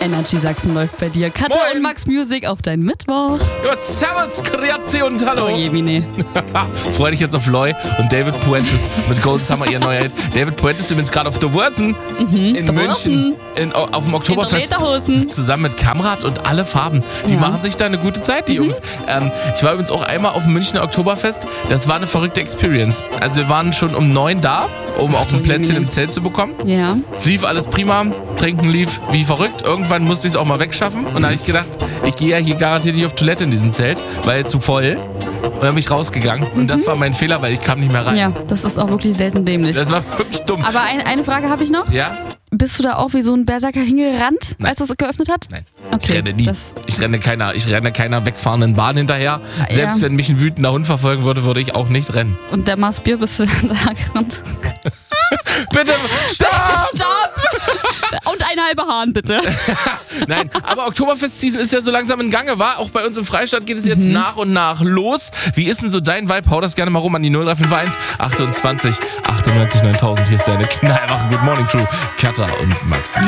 Energy Sachsen läuft bei dir. Katja Moin. und Max Music auf deinen Mittwoch. Ja, servus, grüezi und hallo. Oh je, Mine. Freu dich jetzt auf Loy und David Puentes mit Golden Summer, ihr neuer Hit. David Puentes übrigens gerade auf der Wurzen in der München auf dem Oktoberfest. Lederhosen. Zusammen mit Kamrat und alle Farben. Die machen sich da eine gute Zeit, die Jungs. Ich war übrigens auch einmal auf dem Münchner Oktoberfest. Das war eine verrückte Experience. Also wir waren schon um 9 da, um auch ein Plätzchen im Zelt zu bekommen. Ja. Es lief alles prima, Trinken lief wie verrückt. Irgendwann musste ich es auch mal wegschaffen. Und da habe ich gedacht, ich gehe ja hier garantiert nicht auf Toilette in diesem Zelt, weil zu voll. Und dann bin ich rausgegangen. Und das war mein Fehler, weil ich kam nicht mehr rein. Ja, das ist auch wirklich selten dämlich. Das war wirklich dumm. Aber eine Frage habe ich noch. Ja? Bist du da auch wie so ein Berserker hingerannt, Nein. als das geöffnet hat? Nein. Okay, Ich renne nie. Ich renne keiner wegfahrenden Bahn hinterher. Ja. Selbst wenn mich ein wütender Hund verfolgen würde, würde ich auch nicht rennen. Und der Maßbier bist du da gerannt? Bitte, stopp! Stopp! Und ein halber Hahn, bitte. Nein, aber Oktoberfest-Season ist ja so langsam in Gange, war? Auch bei uns im Freistaat geht es jetzt nach und nach los. Wie ist denn so dein Vibe? Hau das gerne mal rum an die 0351 28 98 9000. Hier ist deine knallwache Good Morning Crew. Katja und Max.